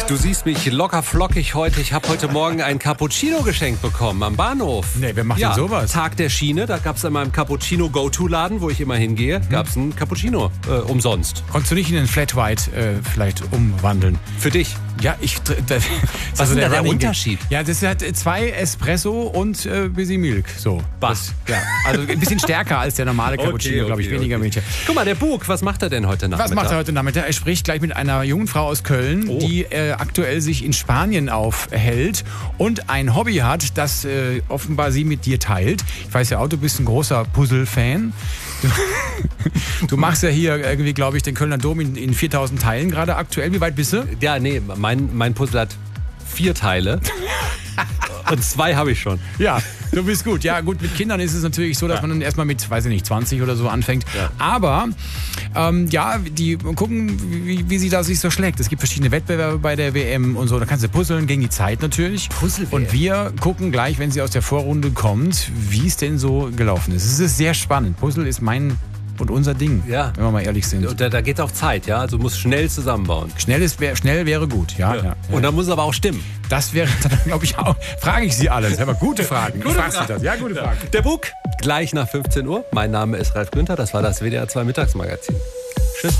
Du siehst mich locker flockig heute. Ich habe heute Morgen ein Cappuccino geschenkt bekommen am Bahnhof. Nee, wer macht denn sowas? Tag der Schiene, da gab es in meinem Cappuccino-Go-To-Laden, wo ich immer hingehe, gab es ein Cappuccino umsonst. Konntest du nicht in den Flat White vielleicht umwandeln? Für dich? Ja, Was ist denn der Unterschied? Ja, das hat 2 Espresso und bisschen Milk. So. Was? Ja, also ein bisschen stärker als der normale Cappuccino, glaube ich. Weniger Milch. Guck mal, der Bug, was macht er denn heute Nachmittag? Was macht er heute Nachmittag? Er spricht gleich mit einer jungen Frau aus Köln, die aktuell sich in Spanien aufhält und ein Hobby hat, das offenbar sie mit dir teilt. Ich weiß ja auch, du bist ein großer Puzzle-Fan. Du machst ja hier irgendwie, glaube ich, den Kölner Dom in 4000 Teilen gerade aktuell. Wie weit bist du? Ja, nee, mein Puzzle hat 4 Teile. Und 2 habe ich schon. Ja, du bist gut. Ja, gut, mit Kindern ist es natürlich so, dass man dann erstmal mit, weiß ich nicht, 20 oder so anfängt. Ja. Aber, die gucken, wie sie da sich so schlägt. Es gibt verschiedene Wettbewerbe bei der WM und so. Da kannst du puzzeln gegen die Zeit natürlich. Und wir gucken gleich, wenn sie aus der Vorrunde kommt, wie es denn so gelaufen ist. Es ist sehr spannend. Puzzle ist mein und unser Ding, wenn wir mal ehrlich sind. Und da geht es auch Zeit, ja? Also du musst schnell zusammenbauen. Schnell wäre gut, ja. Und dann muss es aber auch stimmen. Das wäre, glaube ich, auch. Frage ich Sie alles. Aber gute Fragen. Gute Fragen. Ja, gute Fragen. Der Bug, gleich nach 15 Uhr. Mein Name ist Ralf Günther. Das war das WDR 2 Mittagsmagazin.